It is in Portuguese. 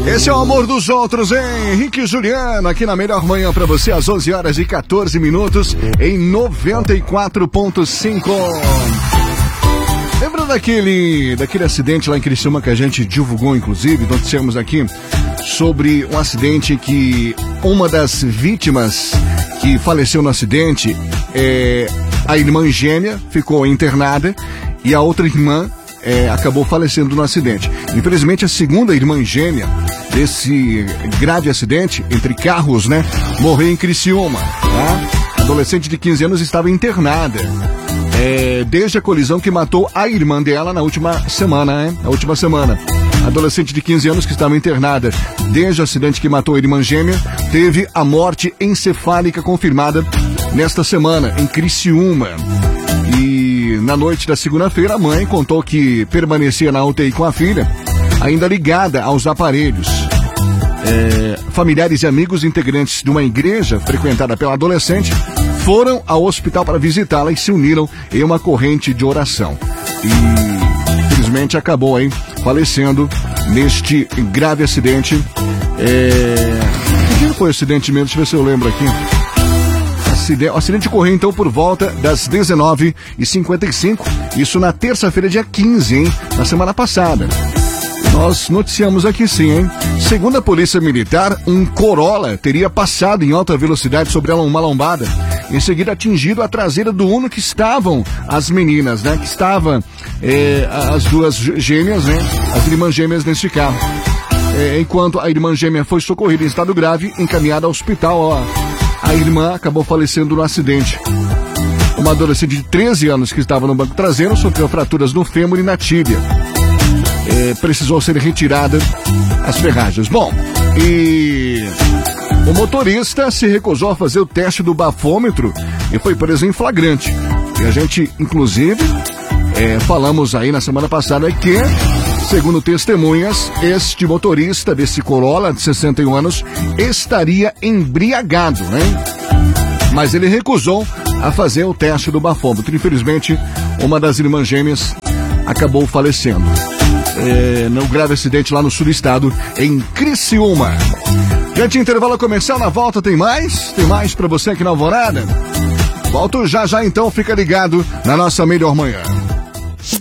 Esse é o amor dos outros, hein? Henrique e Juliano, aqui na Melhor Manhã pra você, às 11h14 em 94.5. Lembra daquele acidente lá em Criciúma que a gente divulgou, inclusive, noticiamos aqui, sobre um acidente que uma das vítimas que faleceu no acidente, a irmã gêmea ficou internada e a outra irmã acabou falecendo no acidente. Infelizmente, a segunda irmã gêmea desse grave acidente entre carros, né, morreu em Criciúma, tá? A adolescente de 15 anos estava internada desde a colisão que matou a irmã dela na última semana, né? Na última semana. A adolescente de 15 anos que estava internada desde o acidente que matou a irmã gêmea teve a morte encefálica confirmada nesta semana em Criciúma. E na noite da segunda-feira, a mãe contou que permanecia na UTI com a filha, ainda ligada aos aparelhos. Familiares e amigos integrantes de uma igreja frequentada pela adolescente foram ao hospital para visitá-la e se uniram em uma corrente de oração. E, infelizmente, acabou aí falecendo neste grave acidente. Que foi o acidente mesmo? Deixa eu ver se eu lembro aqui. O acidente ocorreu então por volta das 19h55, isso na terça-feira, dia 15, hein? Na semana passada. Nós noticiamos aqui sim, hein? Segundo a Polícia Militar, um Corolla teria passado em alta velocidade sobre uma lombada, em seguida atingido a traseira do Uno que estavam as meninas, né? Que estavam as duas gêmeas, né? As irmãs gêmeas neste carro. Enquanto a irmã gêmea foi socorrida em estado grave, encaminhada ao hospital, a irmã acabou falecendo no acidente. Uma adolescente de 13 anos que estava no banco traseiro sofreu fraturas no fêmur e na tíbia. Precisou ser retirada as ferragens. Bom, e o motorista se recusou a fazer o teste do bafômetro e foi preso em flagrante. E a gente, inclusive, falamos aí na semana passada que, segundo testemunhas, este motorista desse Corolla de 61 anos estaria embriagado, né? Mas ele recusou a fazer o teste do bafômetro. Infelizmente, uma das irmãs gêmeas acabou falecendo no grave acidente lá no sul do estado, em Criciúma. Gente, intervalo comercial, na volta tem mais? Tem mais pra você aqui na Alvorada? Volto já então, fica ligado na nossa Melhor Manhã.